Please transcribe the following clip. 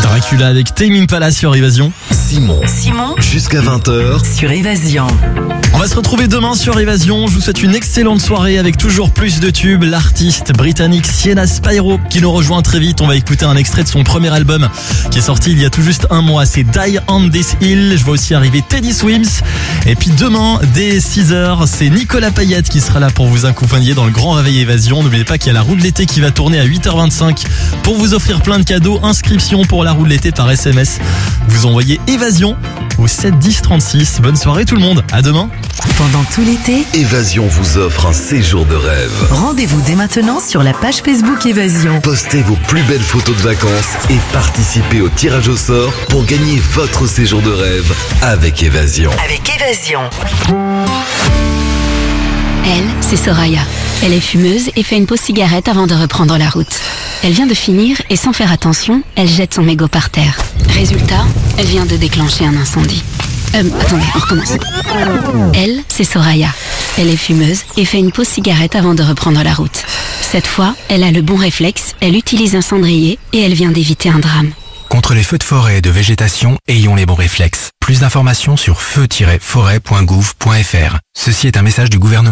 Dracula avec Tame Impala sur Évasion. Simon. Jusqu'à 20h. Sur Évasion. On va se retrouver demain sur Évasion. Je vous souhaite une excellente soirée avec toujours plus de tubes. L'artiste britannique Sienna Spyro qui nous rejoint très vite. On va écouter un extrait de son premier album qui est sorti il y a tout juste un mois. C'est Die on This Hill. Je vois aussi arriver Teddy Swims. Et puis demain, dès 6h, c'est Nicolas Payette qui sera là pour vous accompagner dans le Grand Réveil Évasion. N'oubliez pas qu'il y a la roue de l'été qui va tourner à 8h25 pour vous offrir plein de cadeaux. Inscription pour la roue de l'été par SMS. Vous envoyez Évasion au 7 10 36. Bonne soirée tout le monde. À demain. Pendant tout l'été, Évasion vous offre un séjour de rêve. rendez-vous dès maintenant sur la page Facebook Évasion. Postez vos plus belles photos de vacances et participez au tirage au sort pour gagner votre séjour de rêve avec Évasion. Avec Évasion. Elle, c'est Soraya. Elle est fumeuse et fait une pause cigarette avant de reprendre la route. Elle vient de finir et sans faire attention, elle jette son mégot par terre. Résultat, elle vient de déclencher un incendie. Attendez, on recommence. Elle, c'est Soraya. Elle est fumeuse et fait une pause cigarette avant de reprendre la route. Cette fois, elle a le bon réflexe, elle utilise un cendrier et elle vient d'éviter un drame. Contre les feux de forêt et de végétation, ayons les bons réflexes. Plus d'informations sur feu-forêt.gouv.fr. Ceci est un message du gouvernement.